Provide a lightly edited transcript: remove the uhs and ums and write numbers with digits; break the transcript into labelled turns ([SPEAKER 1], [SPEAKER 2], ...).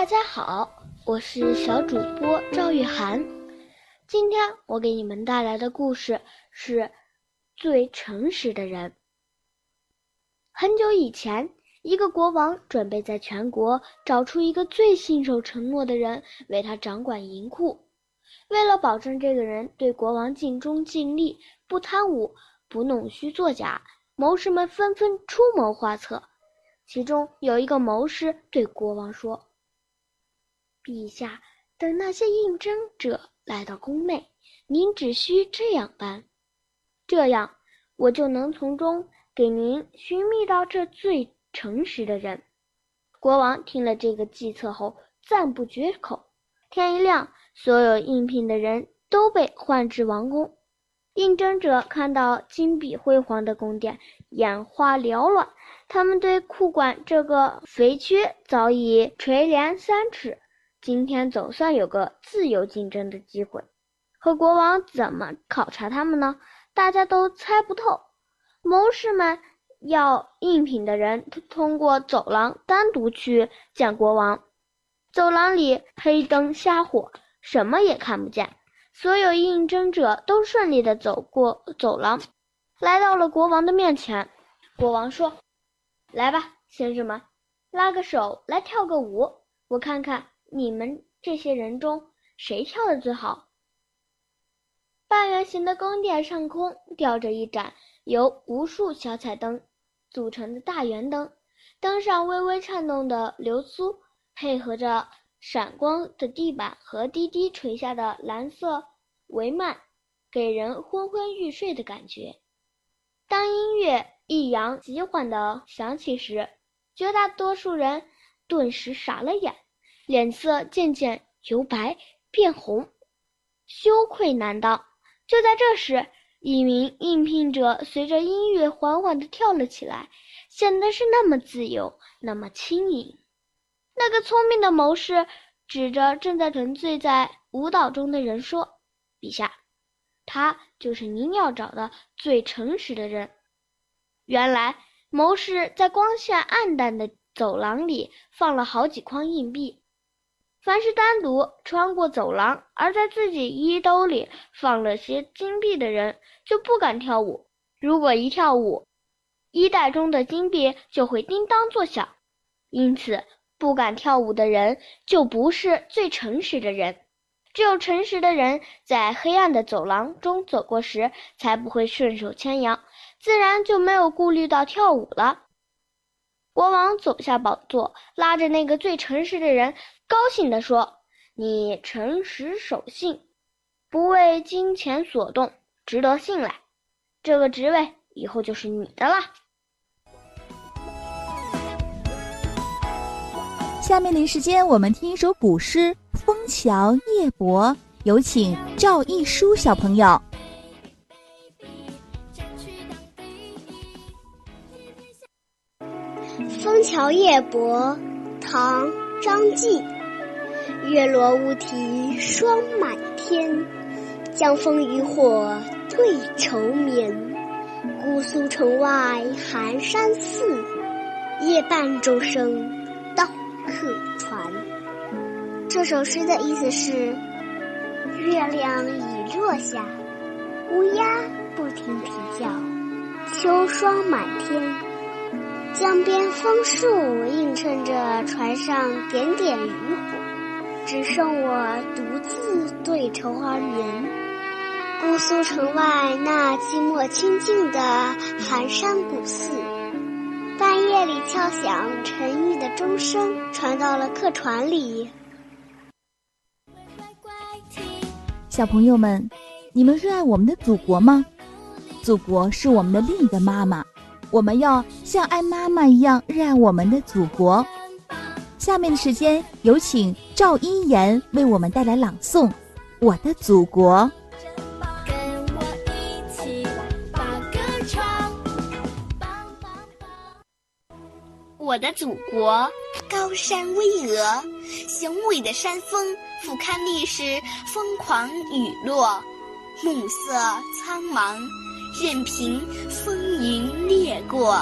[SPEAKER 1] 大家好，我是小主播赵玉涵。今天我给你们带来的故事是最诚实的人。很久以前，一个国王准备在全国找出一个最信守承诺的人为他掌管银库。为了保证这个人对国王尽忠尽力，不贪污，不弄虚作假，谋士们纷纷出谋划策。其中有一个谋士对国王说：陛下，等那些应征者来到宫内，您只需这样办，这样我就能从中给您寻觅到这最诚实的人。国王听了这个计策后赞不绝口。天一亮，所有应聘的人都被唤至王宫。应征者看到金碧辉煌的宫殿，眼花缭乱，他们对库管这个肥缺早已垂帘三尺。今天总算有个自由竞争的机会，可国王怎么考察他们呢？大家都猜不透。谋士们要应聘的人通过走廊单独去见国王。走廊里黑灯瞎火，什么也看不见。所有应征者都顺利地走过走廊，来到了国王的面前。国王说：来吧，先生们，拉个手来跳个舞，我看看你们这些人中谁跳得最好。半圆形的宫殿上空吊着一盏由无数小彩灯组成的大圆灯，灯上微微颤动的流苏配合着闪光的地板和低低垂下的蓝色帷幔，给人昏昏欲睡的感觉。当音乐抑扬急缓地响起时，绝大多数人顿时傻了眼，脸色渐渐由白变红，羞愧难当。就在这时，一名应聘者随着音乐缓缓地跳了起来，显得是那么自由，那么轻盈。那个聪明的谋士指着正在沉醉在舞蹈中的人说：陛下，他就是您要找的最诚实的人。原来谋士在光线暗淡的走廊里放了好几筐硬币，凡是单独穿过走廊而在自己衣兜里放了些金币的人就不敢跳舞，如果一跳舞，衣袋中的金币就会叮当作响，因此不敢跳舞的人就不是最诚实的人。只有诚实的人在黑暗的走廊中走过时才不会顺手牵羊，自然就没有顾虑到跳舞了。国王走下宝座，拉着那个最诚实的人高兴地说：你诚实守信，不为金钱所动，值得信赖，这个职位以后就是你的了。
[SPEAKER 2] 下面的时间我们听一首古诗《枫桥夜泊》，有请赵一舒小朋友。
[SPEAKER 3] 枫桥夜泊，唐·张继。月落乌啼霜满天，江枫渔火对愁眠。姑苏城外寒山寺，夜半钟声到客船。这首诗的意思是，月亮已落下，乌鸦不停啼叫，秋霜满天，江边枫树映衬着船上点点渔火，只剩我独自对愁而眠。姑苏城外那寂寞清静的寒山古寺，半夜里敲响沉郁的钟声，传到了客船里。
[SPEAKER 2] 小朋友们，你们热爱我们的祖国吗？祖国是我们的另一个妈妈，我们要像爱妈妈一样热爱我们的祖国。下面的时间有请赵一言为我们带来朗诵《我的祖国》。
[SPEAKER 4] 我的祖国，高山巍峨，雄伟的山峰俯瞰历史疯狂雨落，暮色苍茫，任凭风云掠过。